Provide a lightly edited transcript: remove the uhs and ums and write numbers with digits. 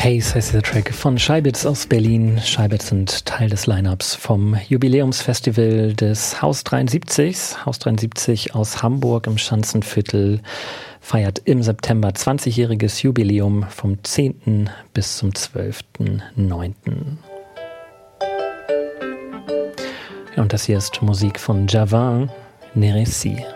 Haze heißt der Track von Scheibitz aus Berlin. Scheibitz sind Teil des Line-Ups vom Jubiläumsfestival des Haus 73. Haus 73 aus Hamburg im Schanzenviertel feiert im September 20-jähriges Jubiläum vom 10. bis zum 12.9. Ja, und das hier ist Musik von Javan Neresi.